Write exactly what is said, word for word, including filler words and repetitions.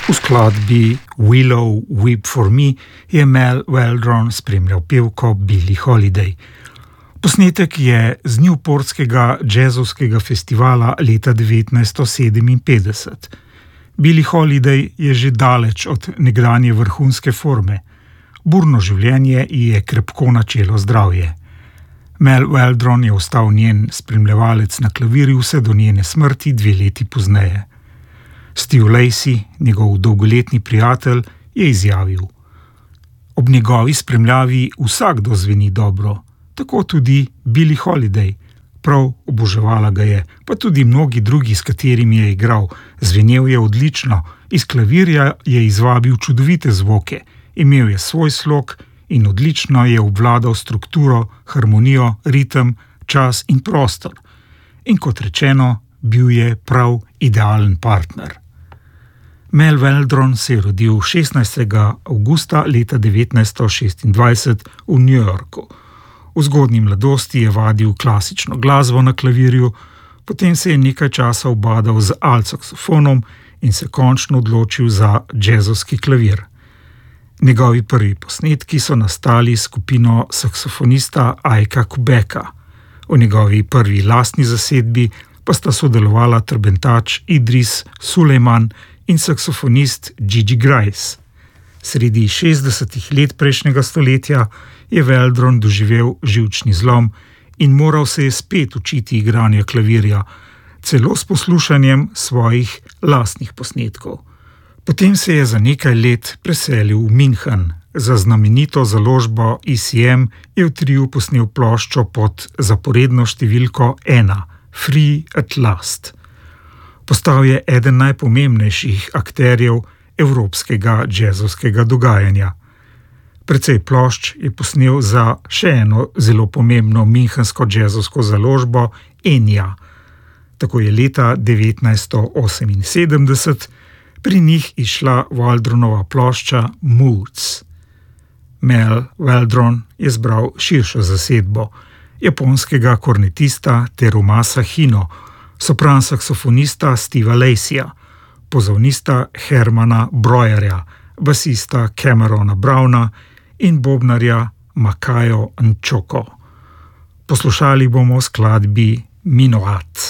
V skladbi Willow Weep for Me je Mal Waldron spremljal pevko Billie Holiday. Posnetek je z newportskega jazzovskega festivala leta devetnajststo sedeminpetdeset. Billie Holiday je že daleč od nekdanje vrhunske forme. Burno življenje ji je krepko načelo zdravje. Mal Waldron je ostal njen spremljevalec na klavirju vse do njene smrti dve leti pozneje. Steve Lacy, njegov dolgoletni prijatelj, je izjavil: ob njegovi spremljavi vsakdo zveni dobro, tako tudi Billie Holiday. Prav oboževala ga je, pa tudi mnogi drugi, s katerimi je igral. Zvenel je odlično, iz klavirja je izvabil čudovite zvoke, imel je svoj slog in odlično je obvladal strukturo, harmonijo, ritem, čas in prostor. In kot rečeno, bil je prav idealen partner. Mal Waldron se je rodil šestnajstega avgusta leta devetnajststo šestindvajset v New Yorku. V zgodnji mladosti je vadil klasično glasbo na klavirju, potem se je nekaj časa ubadal z altsaksofonom in se končno odločil za jazzovski klavir. Njegovi prvi posnetki so nastali s skupino saksofonista Ika Kubeka. V njegovi prvi lastni zasedbi pa sta sodelovala trobentač Idris Sulejman in saksofonist Gigi Gryce. Sredi šestdesetih let prejšnjega stoletja je Waldron doživel živčni zlom in moral se je spet učiti igranja klavirja, celo s poslušanjem svojih lastnih posnetkov. Potem se je za nekaj let preselil v München. Za znamenito založbo E C M je v triu posnel ploščo pod zaporedno številko ena, Free at Last. Postal je eden najpomembnejših akterjev evropskega jazzovskega dogajanja. Precej plošč je posnel za še eno zelo pomembno münchensko jazzovsko založbo Enya. Tako je leta devetnajststo oseminsedemdeset pri njih izšla Waldronova plošča Moods. Mal Waldron je zbral širšo zasedbo japonskega kornetista Terumasa Hino, sopran saksofonista Steva Lacyja, pozavnista Hermana Breuerja, basista Camerona Browna in bobnarja Makajo Nchoko. Poslušali bomo skladbi Minuat.